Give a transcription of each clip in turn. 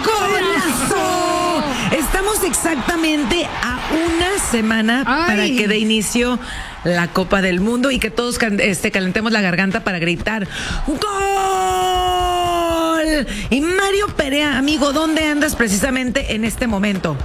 ¡Golazo! Estamos exactamente a una semana para que dé inicio la Copa del Mundo y que todos calentemos la garganta para gritar ¡Gol! Y Mario Perea, amigo, ¿dónde andas precisamente en este momento?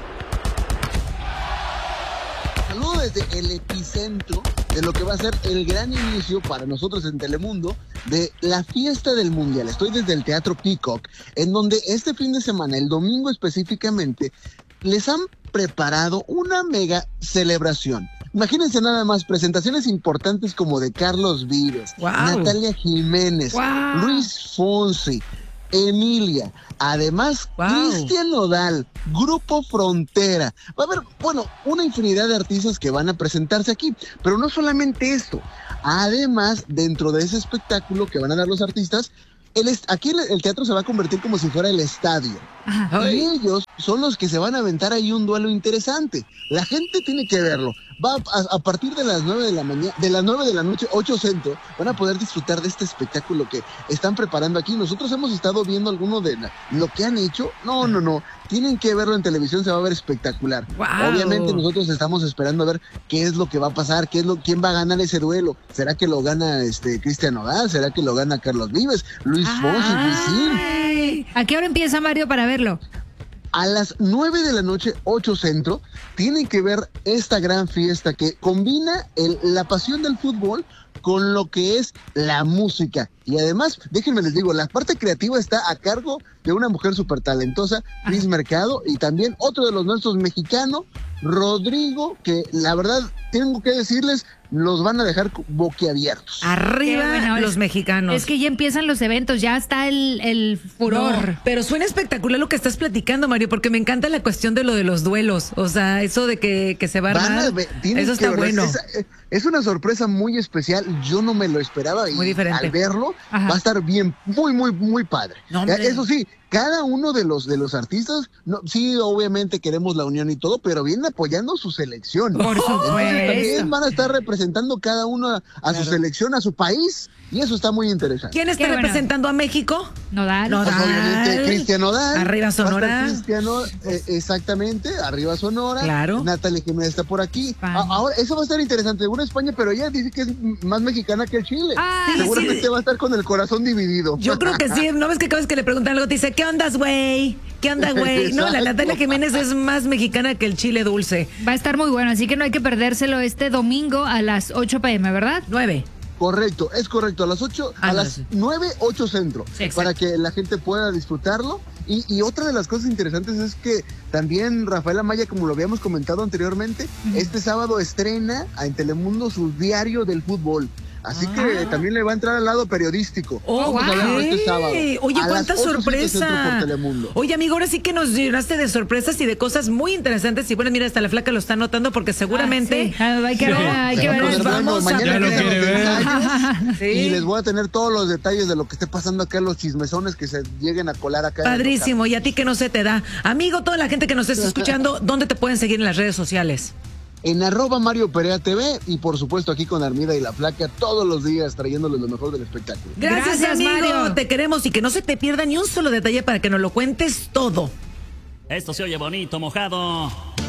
Saludo desde el epicentro de lo que va a ser el gran inicio para nosotros en Telemundo de la fiesta del Mundial. Estoy desde el Teatro Peacock, en donde este fin de semana, el domingo específicamente, les han preparado una mega celebración. Imagínense nada más, presentaciones importantes como de Carlos Vives, Natalia Jiménez, Luis Fonsi, Emilia, además Cristian Nodal, Grupo Frontera. Va a haber, una infinidad de artistas que van a presentarse aquí, pero no solamente esto. Además, dentro de ese espectáculo que van a dar los artistas, aquí el teatro se va a convertir como si fuera el estadio. Ajá. Y ellos son los que se van a aventar ahí un duelo interesante. La gente tiene que verlo. Va a partir de las 9 de la mañana, de las 9 de la noche, 8 centro, van a poder disfrutar de este espectáculo que están preparando aquí. Nosotros hemos estado viendo alguno de lo que han hecho. No. Tienen que verlo en televisión, se va a ver espectacular. Wow. Obviamente nosotros estamos esperando a ver qué es lo que va a pasar, quién va a ganar ese duelo. ¿Será que lo gana Cristian Nodal? ¿Será que lo gana Carlos Vives? Luis Fonsi, Luisín. ¿A qué hora empieza, Mario, para verlo? A las 9 de la noche, 8 centro, tienen que ver esta gran fiesta que combina la pasión del fútbol con lo que es la música. Y además, déjenme les digo, la parte creativa está a cargo de una mujer súper talentosa, Cris Mercado, y también otro de los nuestros mexicanos, Rodrigo, que la verdad, tengo que decirles, los van a dejar boquiabiertos. Arriba los mexicanos. Es que ya empiezan los eventos, ya está el furor. No, pero suena espectacular lo que estás platicando, Mario, porque me encanta la cuestión de lo de los duelos. O sea, eso de que se va a armar, eso está bueno. Es una sorpresa muy especial, yo no me lo esperaba. Muy diferente. Al verlo, va a estar bien, muy padre. No, eso sí, cada uno de los artistas, sí, obviamente queremos la unión y todo, pero vienen apoyando su selección. Por supuesto. También van a estar representando cada uno a su selección, a su país, y eso está muy interesante. ¿Quién está representando a México? Nodal. Pues obviamente Cristian Nodal. Arriba Sonora. Exactamente, arriba Sonora. Claro. Natalia Jiménez está por aquí. Ahora, eso va a estar interesante. Una España, pero ella dice que es más mexicana que el Chile. Seguramente va a estar con el corazón dividido. Yo creo que sí. ¿No ves que cada vez que le preguntan algo te dice, ¿qué ondas, güey? ¿Qué onda, güey? No, la Natalia Jiménez es más mexicana que el chile dulce. Va a estar muy bueno, así que no hay que perdérselo este domingo a las 8 p.m., ¿verdad? 9. Correcto, es correcto. A las 8, a las 9, 8 centro. Sí, para que la gente pueda disfrutarlo. Y otra de las cosas interesantes es que también Rafael Amaya, como lo habíamos comentado anteriormente, este sábado estrena en Telemundo su diario del fútbol. Así que también le va a entrar al lado periodístico. Vamos a verlo este sábado. Oye, cuánta sorpresa. Oye, amigo, ahora sí que nos llenaste de sorpresas y de cosas muy interesantes. Y bueno, mira, hasta la flaca lo está notando porque seguramente hay que ver. Nos vamos a Y les voy a tener todos los detalles de lo que esté pasando acá, los chismesones que se lleguen a colar acá. Padrísimo, y a ti que no se te da. Amigo, toda la gente que nos está escuchando, ¿dónde te pueden seguir en las redes sociales? En @Mario Perea TV y por supuesto aquí con Armida y la Flaca todos los días trayéndoles lo mejor del espectáculo. Gracias amigo. Mario. Te queremos y que no se te pierda ni un solo detalle para que nos lo cuentes todo. Esto se oye bonito, mojado.